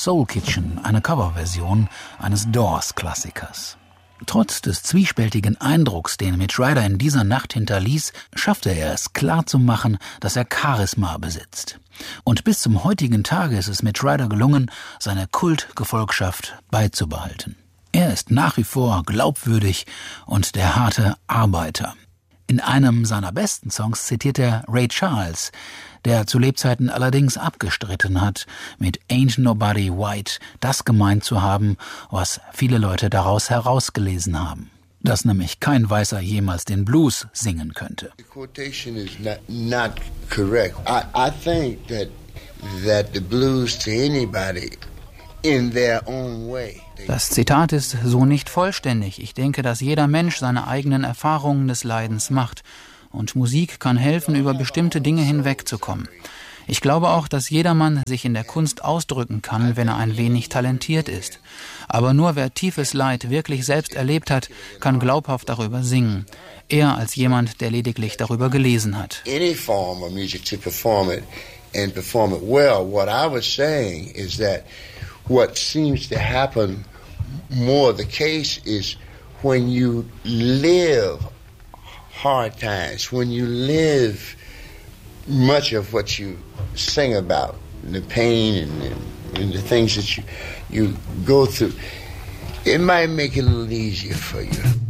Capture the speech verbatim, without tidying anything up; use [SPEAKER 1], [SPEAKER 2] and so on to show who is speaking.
[SPEAKER 1] Soul Kitchen, eine Coverversion eines Doors-Klassikers. Trotz des zwiespältigen Eindrucks, den Mitch Ryder in dieser Nacht hinterließ, schaffte er es klarzumachen, dass er Charisma besitzt. Und bis zum heutigen Tage ist es Mitch Ryder gelungen, seine Kultgefolgschaft beizubehalten. Er ist nach wie vor glaubwürdig und der harte Arbeiter. In einem seiner besten Songs zitiert er Ray Charles, der zu Lebzeiten allerdings abgestritten hat, mit Ain't Nobody White das gemeint zu haben, was viele Leute daraus herausgelesen haben. Dass nämlich kein Weißer jemals den Blues singen könnte.
[SPEAKER 2] The quotation is not, not correct. I, I think that, that the blues to anybody in their own way.
[SPEAKER 1] Das Zitat ist so nicht vollständig. Ich denke, dass jeder Mensch seine eigenen Erfahrungen des Leidens macht. Und Musik kann helfen, über bestimmte Dinge hinwegzukommen. Ich glaube auch, dass jedermann sich in der Kunst ausdrücken kann, wenn er ein wenig talentiert ist. Aber nur wer tiefes Leid wirklich selbst erlebt hat, kann glaubhaft darüber singen. Eher als jemand, der lediglich darüber gelesen hat.
[SPEAKER 2] Any form of music to perform it and perform it well. What I was saying is that what seems to happen more the case is when you live hard times, when you live much of what you sing about, the pain and the, and the things that you, you go through, it might make it a little easier for you.